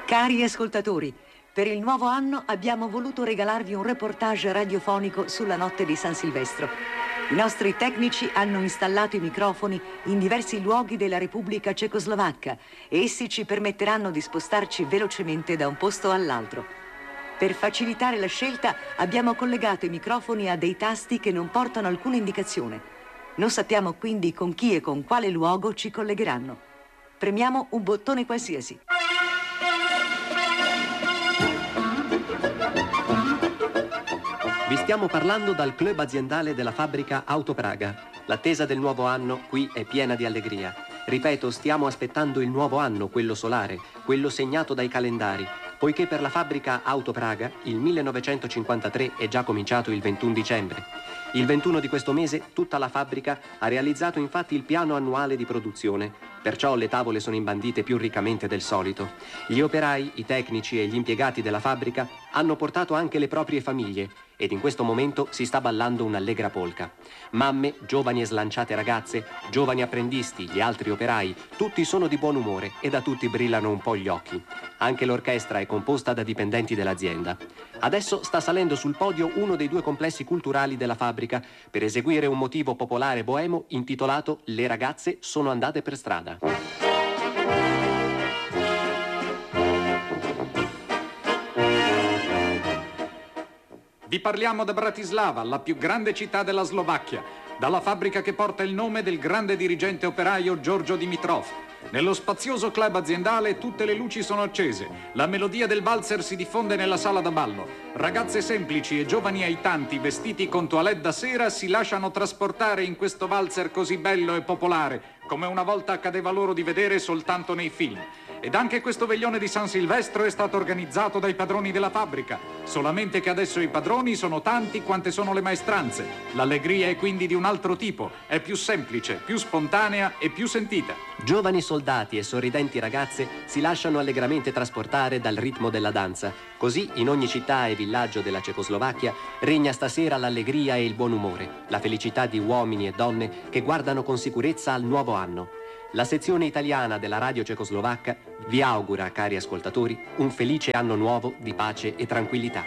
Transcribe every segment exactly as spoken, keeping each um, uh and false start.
Cari ascoltatori, per il nuovo anno abbiamo voluto regalarvi un reportage radiofonico sulla notte di San Silvestro. I nostri tecnici hanno installato i microfoni in diversi luoghi della Repubblica Cecoslovacca e essi ci permetteranno di spostarci velocemente da un posto all'altro. Per facilitare la scelta abbiamo collegato i microfoni a dei tasti che non portano alcuna indicazione. Non sappiamo quindi con chi e con quale luogo ci collegheranno. Premiamo un bottone qualsiasi. Vi stiamo parlando dal club aziendale della fabbrica Auto Praga. L'attesa del nuovo anno qui è piena di allegria. Ripeto, stiamo aspettando il nuovo anno, quello solare, quello segnato dai calendari, poiché per la fabbrica Auto Praga il millenovecentocinquantatré è già cominciato il ventuno dicembre. Il ventuno di questo mese tutta la fabbrica ha realizzato infatti il piano annuale di produzione, perciò le tavole sono imbandite più riccamente del solito. Gli operai, i tecnici e gli impiegati della fabbrica hanno portato anche le proprie famiglie ed in questo momento si sta ballando un'allegra polka. Mamme, giovani e slanciate ragazze, giovani apprendisti, gli altri operai, tutti sono di buon umore e da tutti brillano un po' gli occhi. Anche l'orchestra è composta da dipendenti dell'azienda. Adesso sta salendo sul podio uno dei due complessi culturali della fabbrica per eseguire un motivo popolare boemo intitolato Le ragazze sono andate per strada. Vi parliamo da Bratislava, la più grande città della Slovacchia, dalla fabbrica che porta il nome del grande dirigente operaio Giorgio Dimitrov. Nello spazioso club aziendale tutte le luci sono accese, la melodia del valzer si diffonde nella sala da ballo. Ragazze semplici e giovani aitanti vestiti con toilette da sera si lasciano trasportare in questo valzer così bello e popolare, come una volta accadeva loro di vedere soltanto nei film. Ed anche questo veglione di San Silvestro è stato organizzato dai padroni della fabbrica, solamente che adesso i padroni sono tanti quante sono le maestranze. L'allegria è quindi di un altro tipo, è più semplice, più spontanea e più sentita. Giovani soldati e sorridenti ragazze si lasciano allegramente trasportare dal ritmo della danza. Così in ogni città e villaggio della Cecoslovacchia regna stasera l'allegria e il buon umore, la felicità di uomini e donne che guardano con sicurezza al nuovo anno. La sezione italiana della radio cecoslovacca vi augura, cari ascoltatori, un felice anno nuovo di pace e tranquillità.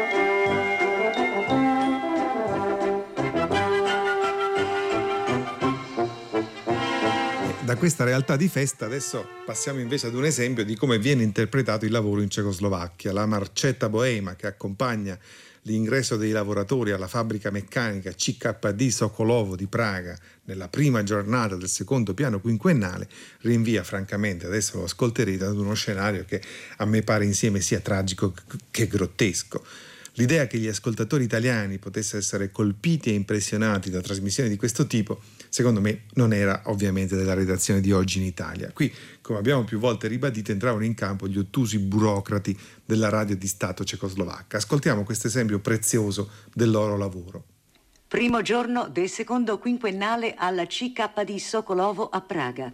Da questa realtà di festa adesso passiamo invece ad un esempio di come viene interpretato il lavoro in Cecoslovacchia. La marcetta boema che accompagna l'ingresso dei lavoratori alla fabbrica meccanica C K D Sokolovo di Praga nella prima giornata del secondo piano quinquennale rinvia francamente, adesso lo ascolterete, ad uno scenario che a me pare insieme sia tragico che grottesco. L'idea che gli ascoltatori italiani potessero essere colpiti e impressionati da trasmissioni di questo tipo, secondo me, non era ovviamente della redazione di Oggi in Italia. Qui, come abbiamo più volte ribadito, entravano in campo gli ottusi burocrati della radio di Stato cecoslovacca. Ascoltiamo questo esempio prezioso del loro lavoro. Primo giorno del secondo quinquennale alla C K D Sokolovo a Praga.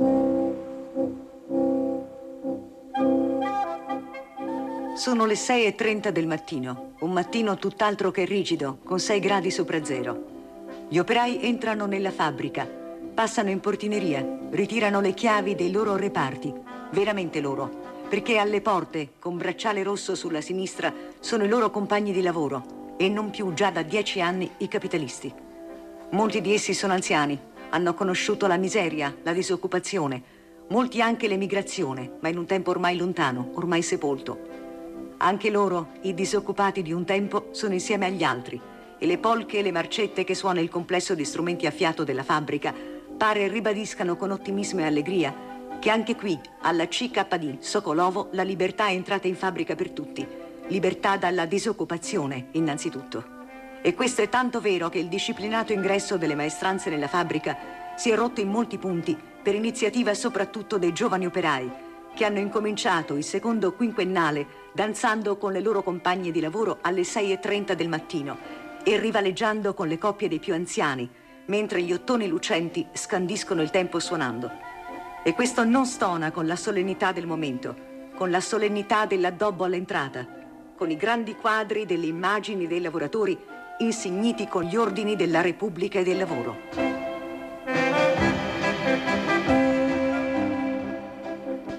Sono le sei e trenta del mattino, un mattino tutt'altro che rigido, con sei gradi sopra zero. Gli operai entrano nella fabbrica, passano in portineria, ritirano le chiavi dei loro reparti, veramente loro, perché alle porte, con bracciale rosso sulla sinistra, sono i loro compagni di lavoro e non più già da dieci anni i capitalisti. Molti di essi sono anziani, hanno conosciuto la miseria, la disoccupazione, molti anche l'emigrazione, ma in un tempo ormai lontano, ormai sepolto. Anche loro, i disoccupati di un tempo, sono insieme agli altri e le polche e le marcette che suona il complesso di strumenti a fiato della fabbrica pare ribadiscano con ottimismo e allegria che anche qui, alla C K D Sokolovo, la libertà è entrata in fabbrica per tutti, libertà dalla disoccupazione innanzitutto. E questo è tanto vero che il disciplinato ingresso delle maestranze nella fabbrica si è rotto in molti punti per iniziativa soprattutto dei giovani operai che hanno incominciato il secondo quinquennale danzando con le loro compagne di lavoro alle sei e trenta del mattino e rivaleggiando con le coppie dei più anziani, mentre gli ottoni lucenti scandiscono il tempo suonando. E questo non stona con la solennità del momento, con la solennità dell'addobbo all'entrata, con i grandi quadri delle immagini dei lavoratori insigniti con gli ordini della Repubblica e del Lavoro.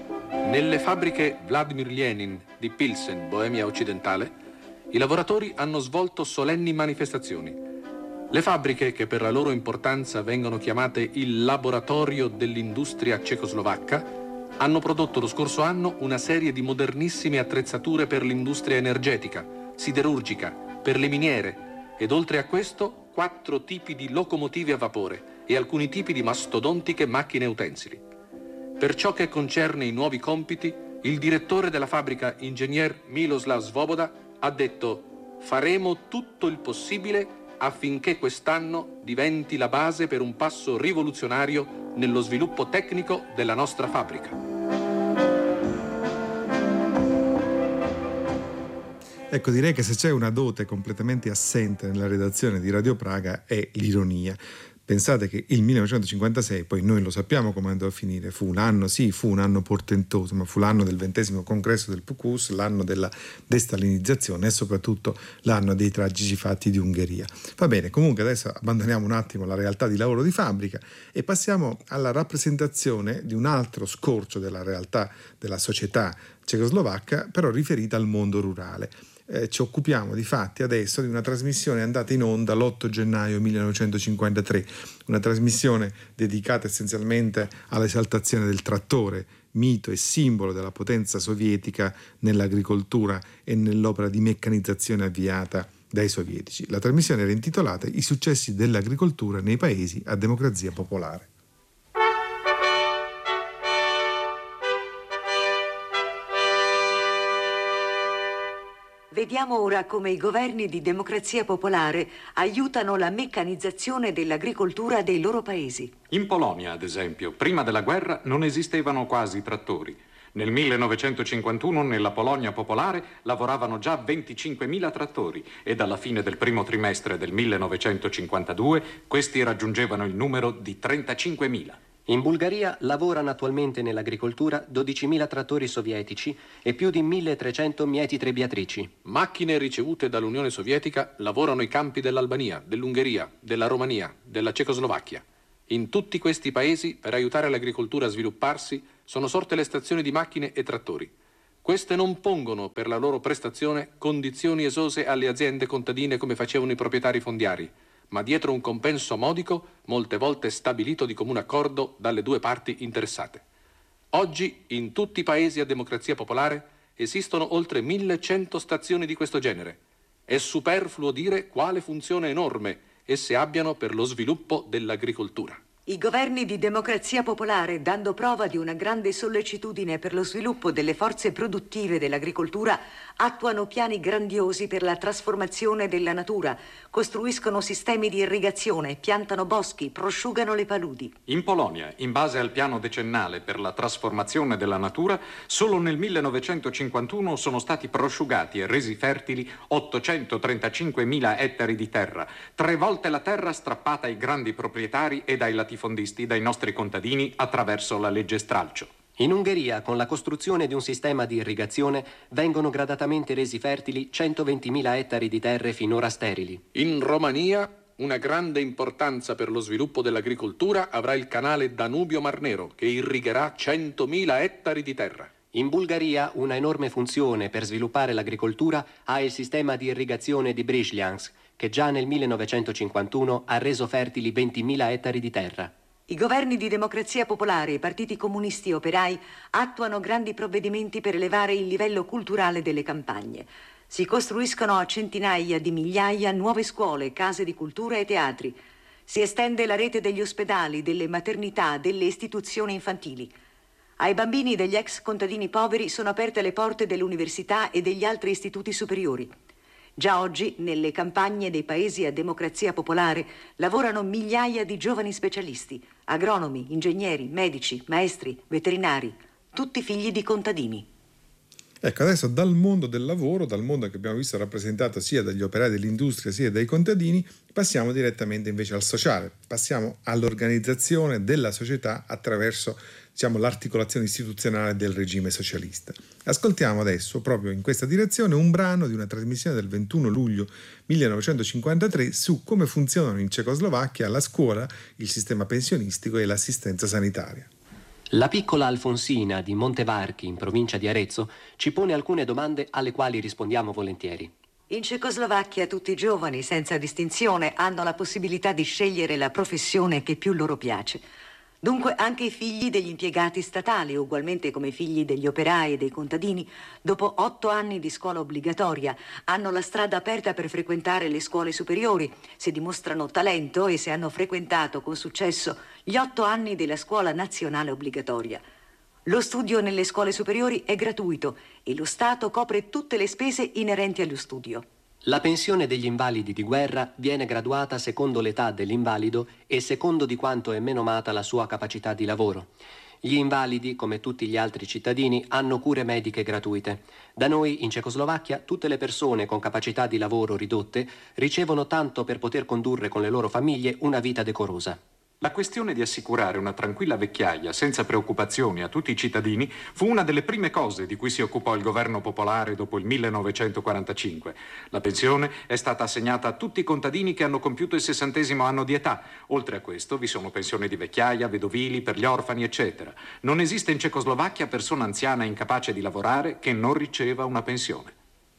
Nelle fabbriche Vladimir Lenin di Pilsen, Boemia occidentale, i lavoratori hanno svolto solenni manifestazioni. Le fabbriche, che per la loro importanza vengono chiamate il laboratorio dell'industria cecoslovacca, hanno prodotto lo scorso anno una serie di modernissime attrezzature per l'industria energetica, siderurgica, per le miniere ed oltre a questo quattro tipi di locomotive a vapore e alcuni tipi di mastodontiche macchine utensili. Per ciò che concerne i nuovi compiti, il direttore della fabbrica, ingegner Miloslav Svoboda, ha detto: faremo tutto il possibile affinché quest'anno diventi la base per un passo rivoluzionario nello sviluppo tecnico della nostra fabbrica. Ecco, direi che se c'è una dote completamente assente nella redazione di Radio Praga è l'ironia. Pensate che il millenovecentocinquantasei, poi noi lo sappiamo come andò a finire, fu un anno, sì, fu un anno portentoso, ma fu l'anno del ventesimo congresso del P U C U S, l'anno della destalinizzazione e soprattutto l'anno dei tragici fatti di Ungheria. Va bene, comunque adesso abbandoniamo un attimo la realtà di lavoro di fabbrica e passiamo alla rappresentazione di un altro scorcio della realtà della società cecoslovacca, però riferita al mondo rurale. Eh, ci occupiamo di fatti adesso di una trasmissione andata in onda l'otto gennaio millenovecentocinquantatré, una trasmissione dedicata essenzialmente all'esaltazione del trattore, mito e simbolo della potenza sovietica nell'agricoltura e nell'opera di meccanizzazione avviata dai sovietici. La trasmissione era intitolata I successi dell'agricoltura nei paesi a democrazia popolare. Vediamo ora come i governi di democrazia popolare aiutano la meccanizzazione dell'agricoltura dei loro paesi. In Polonia, ad esempio, prima della guerra non esistevano quasi trattori. Nel millenovecentocinquantuno nella Polonia popolare lavoravano già venticinquemila trattori e dalla fine del primo trimestre del millenovecentocinquantadue questi raggiungevano il numero di trentacinquemila. In Bulgaria lavorano attualmente nell'agricoltura dodicimila trattori sovietici e più di milletrecento mieti trebbiatrici. Macchine ricevute dall'Unione Sovietica lavorano i campi dell'Albania, dell'Ungheria, della Romania, della Cecoslovacchia. In tutti questi paesi, per aiutare l'agricoltura a svilupparsi, sono sorte le stazioni di macchine e trattori. Queste non pongono per la loro prestazione condizioni esose alle aziende contadine come facevano i proprietari fondiari, ma dietro un compenso modico, molte volte stabilito di comune accordo dalle due parti interessate. Oggi, in tutti i paesi a democrazia popolare, esistono oltre millecento stazioni di questo genere. È superfluo dire quale funzione enorme esse abbiano per lo sviluppo dell'agricoltura. I governi di democrazia popolare, dando prova di una grande sollecitudine per lo sviluppo delle forze produttive dell'agricoltura, attuano piani grandiosi per la trasformazione della natura, costruiscono sistemi di irrigazione, piantano boschi, prosciugano le paludi. In Polonia, in base al piano decennale per la trasformazione della natura, solo nel millenovecentocinquantuno sono stati prosciugati e resi fertili ottocentotrentacinquemila ettari di terra, tre volte la terra strappata ai grandi proprietari e dai latifondisti, dai nostri contadini, attraverso la legge stralcio. In Ungheria, con la costruzione di un sistema di irrigazione, vengono gradatamente resi fertili centoventimila ettari di terre finora sterili. In Romania, una grande importanza per lo sviluppo dell'agricoltura avrà il canale Danubio-Mar Nero, che irrigherà centomila ettari di terra. In Bulgaria, una enorme funzione per sviluppare l'agricoltura ha il sistema di irrigazione di Bricliansk, che già nel millenovecentocinquantuno ha reso fertili ventimila ettari di terra. I governi di democrazia popolare e i partiti comunisti e operai attuano grandi provvedimenti per elevare il livello culturale delle campagne. Si costruiscono a centinaia di migliaia nuove scuole, case di cultura e teatri. Si estende la rete degli ospedali, delle maternità, delle istituzioni infantili. Ai bambini degli ex contadini poveri sono aperte le porte delle università e degli altri istituti superiori. Già oggi, nelle campagne dei paesi a democrazia popolare, lavorano migliaia di giovani specialisti, agronomi, ingegneri, medici, maestri, veterinari, tutti figli di contadini. Ecco, adesso dal mondo del lavoro, dal mondo che abbiamo visto rappresentato sia dagli operai dell'industria sia dai contadini, passiamo direttamente invece al sociale, passiamo all'organizzazione della società attraverso, diciamo, l'articolazione istituzionale del regime socialista. Ascoltiamo adesso, proprio in questa direzione, un brano di una trasmissione del ventuno luglio millenovecentocinquantatré su come funzionano in Cecoslovacchia la scuola, il sistema pensionistico e l'assistenza sanitaria. La piccola Alfonsina di Montevarchi, in provincia di Arezzo, ci pone alcune domande alle quali rispondiamo volentieri. In Cecoslovacchia tutti i giovani, senza distinzione, hanno la possibilità di scegliere la professione che più loro piace. Dunque anche i figli degli impiegati statali, ugualmente come i figli degli operai e dei contadini, dopo otto anni di scuola obbligatoria, hanno la strada aperta per frequentare le scuole superiori, se dimostrano talento e se hanno frequentato con successo gli otto anni della scuola nazionale obbligatoria. Lo studio nelle scuole superiori è gratuito e lo Stato copre tutte le spese inerenti allo studio. La pensione degli invalidi di guerra viene graduata secondo l'età dell'invalido e secondo di quanto è menomata la sua capacità di lavoro. Gli invalidi, come tutti gli altri cittadini, hanno cure mediche gratuite. Da noi, in Cecoslovacchia, tutte le persone con capacità di lavoro ridotte ricevono tanto per poter condurre con le loro famiglie una vita decorosa. La questione di assicurare una tranquilla vecchiaia senza preoccupazioni a tutti i cittadini fu una delle prime cose di cui si occupò il governo popolare dopo il millenovecentoquarantacinque. La pensione è stata assegnata a tutti i contadini che hanno compiuto il sessantesimo anno di età. Oltre a questo vi sono pensioni di vecchiaia, vedovili, per gli orfani, eccetera. Non esiste in Cecoslovacchia persona anziana incapace di lavorare che non riceva una pensione.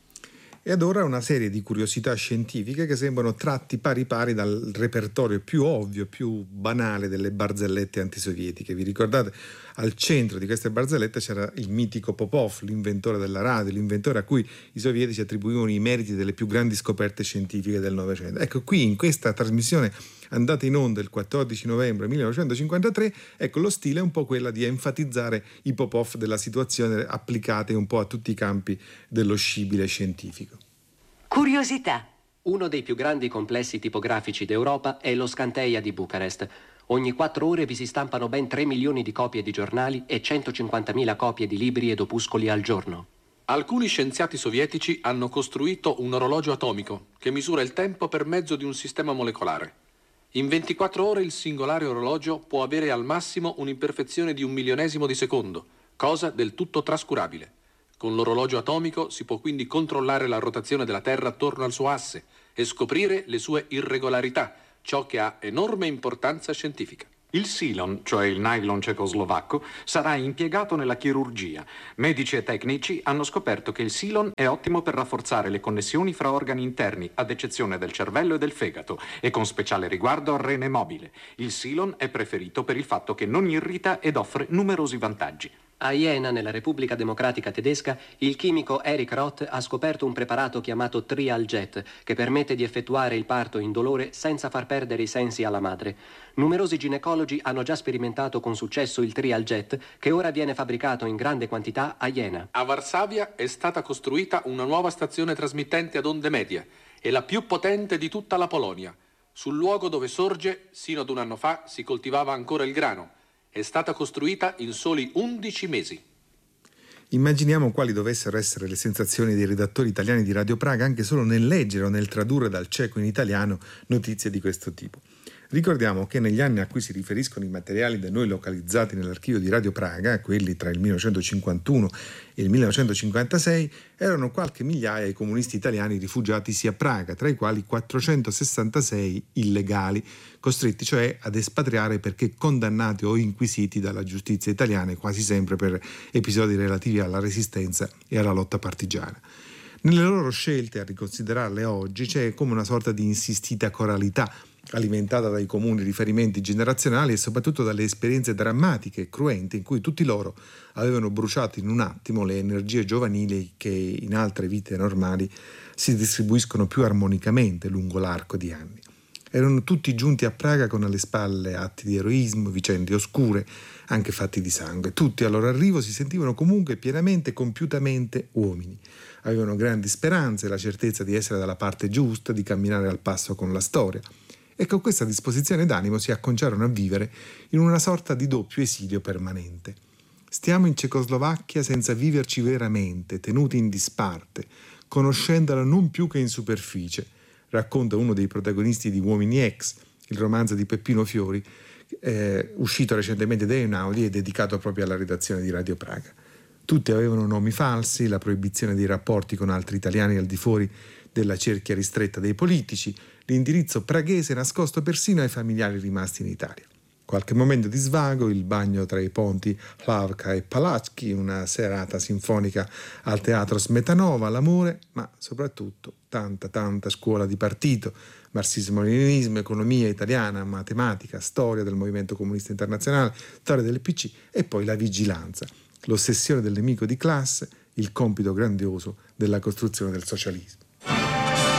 E ad ora una serie di curiosità scientifiche che sembrano tratti pari pari dal repertorio più ovvio, più banale delle barzellette antisovietiche. Vi ricordate? Al centro di queste barzellette c'era il mitico Popov, l'inventore della radio, l'inventore a cui i sovietici attribuivano i meriti delle più grandi scoperte scientifiche del Novecento. Ecco, qui in questa trasmissione andata in onda il quattordici novembre millenovecentocinquantatré, ecco, lo stile è un po' quella di enfatizzare i Popov della situazione applicate un po' a tutti i campi dello scibile scientifico. Curiosità. Uno dei più grandi complessi tipografici d'Europa è lo Scanteia di Bucarest. Ogni quattro ore vi si stampano ben tre milioni di copie di giornali e centocinquantamila copie di libri ed opuscoli al giorno. Alcuni scienziati sovietici hanno costruito un orologio atomico che misura il tempo per mezzo di un sistema molecolare. In ventiquattro ore il singolare orologio può avere al massimo un'imperfezione di un milionesimo di secondo, cosa del tutto trascurabile. Con l'orologio atomico si può quindi controllare la rotazione della Terra attorno al suo asse e scoprire le sue irregolarità, ciò che ha enorme importanza scientifica. Il silon, cioè il nylon cecoslovacco, sarà impiegato nella chirurgia. Medici e tecnici hanno scoperto che il silon è ottimo per rafforzare le connessioni fra organi interni, ad eccezione del cervello e del fegato, e con speciale riguardo al rene mobile. Il silon è preferito per il fatto che non irrita ed offre numerosi vantaggi. A Jena, nella Repubblica Democratica Tedesca, il chimico Erich Roth ha scoperto un preparato chiamato Trialjet che permette di effettuare il parto indolore senza far perdere i sensi alla madre. Numerosi ginecologi hanno già sperimentato con successo il Trialjet, che ora viene fabbricato in grande quantità a Jena. A Varsavia è stata costruita una nuova stazione trasmittente ad onde medie, è la più potente di tutta la Polonia. Sul luogo dove sorge, sino ad un anno fa, si coltivava ancora il grano. È stata costruita in soli undici mesi. Immaginiamo quali dovessero essere le sensazioni dei redattori italiani di Radio Praga anche solo nel leggere o nel tradurre dal ceco in italiano notizie di questo tipo. Ricordiamo che negli anni a cui si riferiscono i materiali da noi localizzati nell'archivio di Radio Praga, quelli tra il millenovecentocinquantuno e il millenovecentocinquantasei, erano qualche migliaia i comunisti italiani rifugiatisi a Praga, tra i quali quattrocentosessantasei illegali, costretti cioè ad espatriare perché condannati o inquisiti dalla giustizia italiana, quasi sempre per episodi relativi alla resistenza e alla lotta partigiana. Nelle loro scelte, a riconsiderarle oggi, c'è come una sorta di insistita coralità alimentata dai comuni riferimenti generazionali e soprattutto dalle esperienze drammatiche e cruente in cui tutti loro avevano bruciato in un attimo le energie giovanili che in altre vite normali si distribuiscono più armonicamente lungo l'arco di anni. Erano tutti giunti a Praga con alle spalle atti di eroismo, vicende oscure, anche fatti di sangue. Tutti al loro arrivo si sentivano comunque pienamente, compiutamente uomini. Avevano grandi speranze, la certezza di essere dalla parte giusta, di camminare al passo con la storia. E con questa disposizione d'animo si acconciarono a vivere in una sorta di doppio esilio permanente. Stiamo in Cecoslovacchia senza viverci veramente, tenuti in disparte, conoscendola non più che in superficie, racconta uno dei protagonisti di Uomini Ex, il romanzo di Peppino Fiori, eh, uscito recentemente da Einaudi e dedicato proprio alla redazione di Radio Praga. Tutti avevano nomi falsi, la proibizione dei rapporti con altri italiani al di fuori della cerchia ristretta dei politici, l'indirizzo praghese nascosto persino ai familiari rimasti in Italia. Qualche momento di svago, il bagno tra i ponti Hlavka e Palacký, una serata sinfonica al Teatro Smetanova, l'amore, ma soprattutto tanta tanta scuola di partito, marxismo-leninismo, economia italiana, matematica, storia del movimento comunista internazionale, storia del P C e poi la vigilanza, l'ossessione del nemico di classe, il compito grandioso della costruzione del socialismo.